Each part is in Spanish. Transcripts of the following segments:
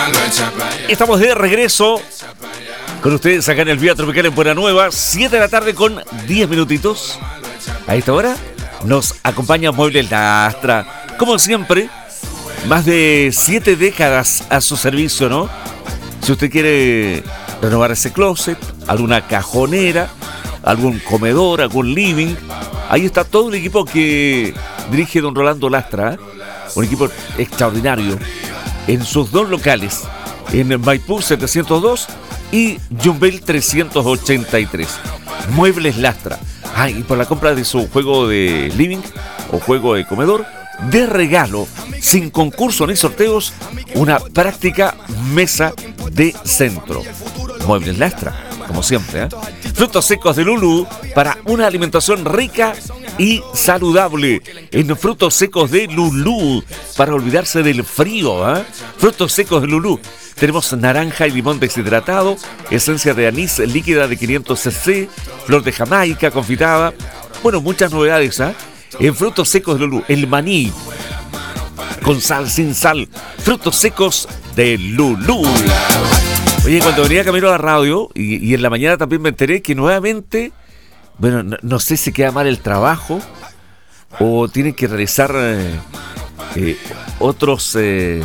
Estamos de regreso con ustedes acá en el Vía Tropical en Buena Nueva, 7 de la tarde con 10 minutitos. A esta hora nos acompaña Muebles Lastra. Como siempre, más de 7 décadas a su servicio, ¿no? Si usted quiere renovar ese closet, alguna cajonera, algún comedor, algún living, ahí está todo el equipo que dirige don Rolando Lastra, ¿eh? Un equipo extraordinario en sus dos locales, en Maipú 702 y Yumbel 383. Muebles Lastra. Y por la compra de su juego de living o juego de comedor, de regalo, sin concurso ni sorteos, una práctica mesa de centro. Muebles Lastra, como siempre, ¿eh? Frutos secos de Lulú para una alimentación rica y saludable. En Frutos secos de Lulú, para olvidarse del frío, ¿eh? Frutos secos de Lulú. Tenemos naranja y limón deshidratado, esencia de anís líquida de 500 cc, flor de Jamaica confitada. Bueno, muchas novedades, ¿eh? En Frutos secos de Lulú, el maní con sal, sin sal. Frutos secos de Lulú. Oye, cuando venía camino a la radio y en la mañana también me enteré que nuevamente, bueno, no sé si queda mal el trabajo o tienen que realizar otros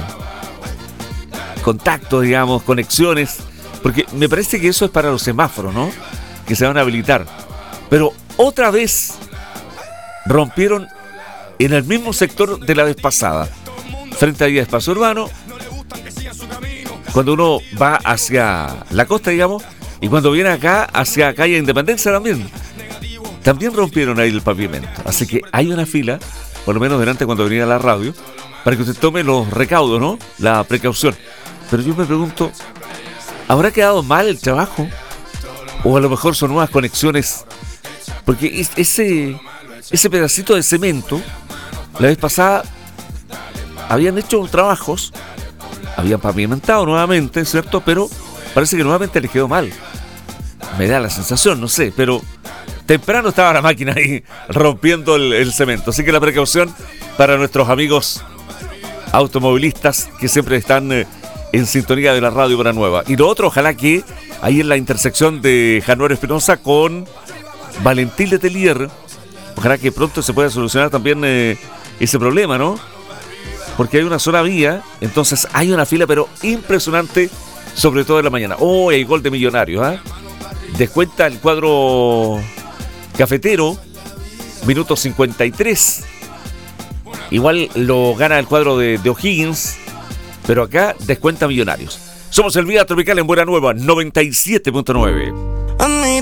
contactos, digamos, conexiones, porque me parece que eso es para los semáforos, ¿no? Que se van a habilitar. Pero otra vez rompieron en el mismo sector de la vez pasada, frente a Vía Espacio Urbano, cuando uno va hacia la costa, digamos, y cuando viene acá hacia Calle Independencia también rompieron ahí el pavimento. Así que hay una fila, por lo menos delante cuando venía a la radio, para que usted tome los recaudos, ¿no? La precaución. Pero yo me pregunto, ¿habrá quedado mal el trabajo? O a lo mejor son nuevas conexiones. Porque ese pedacito de cemento, la vez pasada, habían hecho trabajos, habían pavimentado nuevamente, ¿cierto? Pero parece que nuevamente les quedó mal. Me da la sensación, no sé, pero temprano estaba la máquina ahí rompiendo el cemento. Así que la precaución para nuestros amigos automovilistas que siempre están en sintonía de la radio Buena Nueva. Y lo otro, ojalá que ahí en la intersección de Januario Espinosa con Valentín Letelier, ojalá que pronto se pueda solucionar también ese problema, ¿no? Porque hay una sola vía, entonces hay una fila, pero impresionante, sobre todo en la mañana. Hay gol de Millonarios, ¿eh? Descuenta el cuadro cafetero, minuto 53. Igual lo gana el cuadro de O'Higgins, pero acá descuenta Millonarios. Somos el Vía Tropical en Buena Nueva, 97.9.